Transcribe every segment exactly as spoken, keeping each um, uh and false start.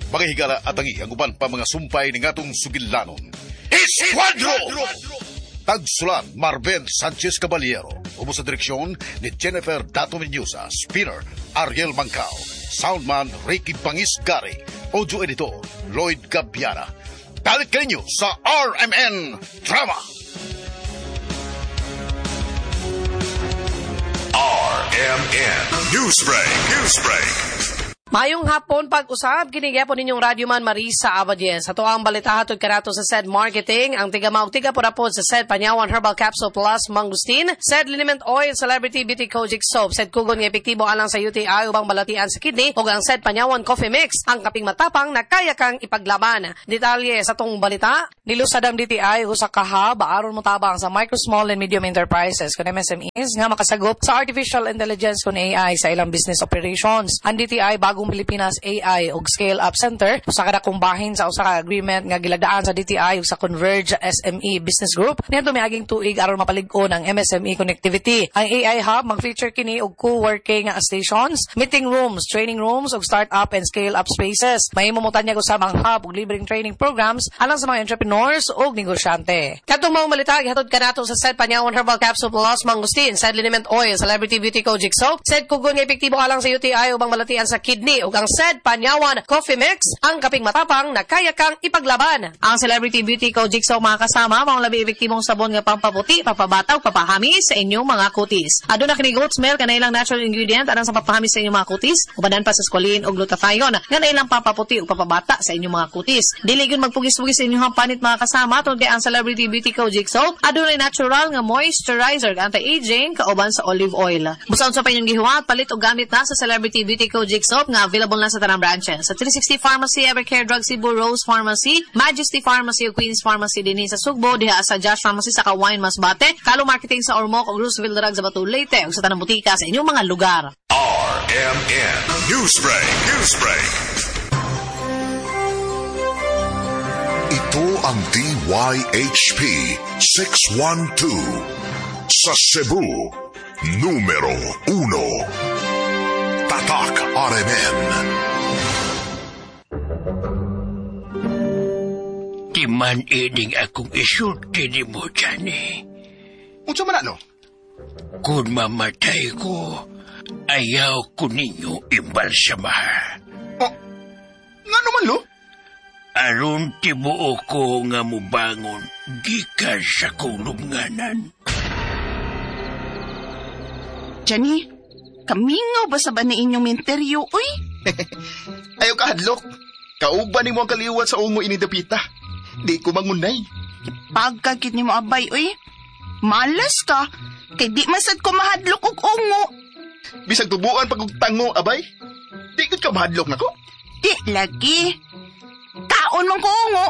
mga higala at ang ang uban pa mga sumpay ng atong sugilanon. Esquadro! Tagsulat Marben Sanchez Caballero. Umo sa direksyon ni Jennifer Dato Menyusa. Spinner Ariel Mancao. Soundman Ricky Pangis Gary. Audio editor Lloyd Gabiana. Balik kayo sa R M N Drama. R M N Newsbreak. Newsbreak. Mayong hapon pag-usab, kinigyapo ninyong Radyo Man Marisa Abadien. Sa tuang balita hatod kanato sa S E D Marketing, ang tiga-maog tiga purapod sa S E D Panyawan Herbal Capsule Plus Mangustin, S E D Liniment Oil Celebrity Beauty Kojic Soap, S E D Kugon nga epektibo alang sa U T I ubang balatian sa kidney, ug ang S E D Panyawan Coffee Mix, ang kaping matapang na kaya kang ipaglaban. Detalye sa tong balita, nilusadam D T I usa ka hub aron mo tabang sa micro, small and medium enterprises kun M S M Es nga makasagop sa artificial intelligence kun A I sa ilang business operations. Ang D T I bago Pilipinas A I ug Scale Up Center usa ka dakong bahin sa usa ka agreement nga gilagdaan sa D T I ug sa Converge S M E Business Group niadto miaging tuig aron mapalig-on ang M S M E connectivity. Ang A I hub mag-feature kini og co-working stations, meeting rooms, training rooms ug start-up and scale-up spaces. Mahimo mo tanyag usab ang hub ug libreng training programs alang sa mga entrepreneurs ug negosyante. Kadtong mga malita gihatod kanato sa S E D Panyawan Herbal Capsule Plus Mangustin, S E D Liniment Oil Celebrity Beauty Kojic Soap, S E D Kugon nga epektibo alang sa U T I ubang balatian sa kidney ug ang S E D Panyawan Coffee Mix, ang kaping matapang na kaya kang ipaglaban. Ang Celebrity Beauty Kojic Soap mga kasama, mga labi epektibong sabon nga pampaputi, papabataw, papahamis sa inyong mga kutis. Aduna kini goat's milk na ilang natural ingredient alang sa papahamis sa inyong mga kutis, ubanan pa sa squalene ug glutathione nga ilang pampaputi ug papabata sa inyong mga kutis. Dili gyud magpugis-pugis sa inyong panit mga kasama tungod kay ang Celebrity Beauty Kojic Soap adunay natural nga moisturizer anti-aging kauban sa olive oil. Busa unsa pa inyong gihuwat, palit og gamit na sa Celebrity Beauty Kojic Soap nga available na sa tanang branches. Sa three sixty Pharmacy, Evercare Drug Cebu, Rose Pharmacy, Majesty Pharmacy ug Queen's Pharmacy dinhi sa Sugbo, diha sa Josh Pharmacy sa Kawain Masbate, Kalo Marketing sa Ormoc ug Roosevelt Drug sa Batu Leyte ug sa tanang butika sa inyong mga lugar. R M N Newsbreak. Newsbreak. Ito ang D Y H P six one two sa Cebu, numero uno. Tatak R M N. Di man ining akong isulti ni mo dyan eh. Unsa man ano? Kung mamatay ko, ayaw ko ninyo imbalsamar. Oh, nga naman lo? Aron tibuo ko nga mubangon, gikan sa kulunganan. Johnny, kamingaw ba sa ba ni inyong menteryo, uy? Ayaw ka hadlok. Kauban ni mo ang kaliwat sa ungo inidapita. Di ko mangunay. Pagkakit ni mo abay, uy. Malas ka. Kay di masad ko mahadlok og ungo. Bisag tubuan pag tango, abay. Di ko ka mahadlok na ko. Di lagi. Kaon mong ko ungo.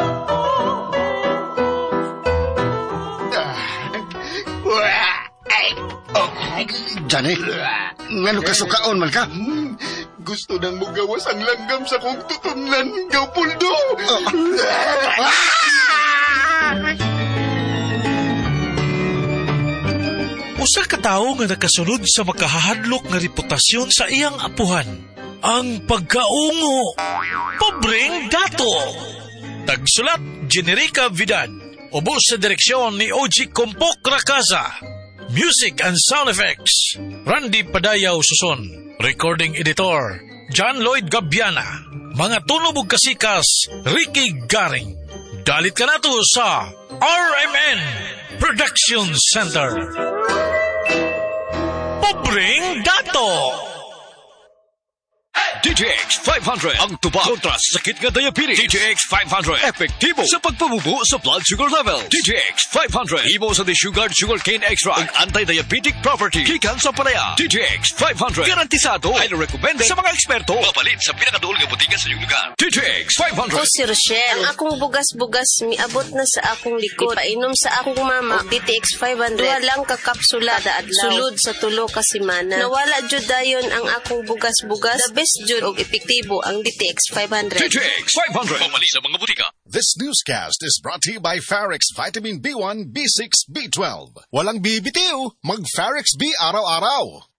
Johnny, ngano ka sukaon man ka? Hmm, gusto nang mugawas ang langgam sa kong tutunlan, Gaupuldo. Oh. Usa ka tawo nga nakasunod sa makahahadlok nga reputasyon sa iyang apuhan. Ang pagkaungo. Pobreng dato. Tagsulat, Generica Vidal. Ubos sa direksyon ni O G Compok Rakaza. Music and sound effects, Randy Padayaw Suson. Recording editor, John Lloyd Gabiana. Mga tunog ug kasikas, Ricky Garing. Dalit ka na to sa R M N Production Center. Pobreng dato. D J X five hundred ang tuba kontra sa sakit nga diabetes. D J X five hundred epektibo sa pagpabubo sa blood sugar level. D J X five hundred imo sa desugared sugarcane extract ug anti-diabetic property gikan sa palaya. D J X five hundred garantisado ay recommended sa mga eksperto. Mapalit sa pinakaduol nga butika sa inyong lugar. D J X five hundred. O si Rochelle, ang akong bugas-bugas miabot na sa akong likod. Painom sa akong mama D T X five hundred. Duha lang ka kapsula kada adlaw. Sulod sa tulo ka semana. Nawala jud dayon ang akong bugas-bugas. The best jud og epektibo ang D T X five hundred. D T X five hundred. Mamali sa mga butika. This newscast is brought to you by Farix Vitamin B one, B six, B twelve. Walang bibitiw, mag Farix B araw-araw.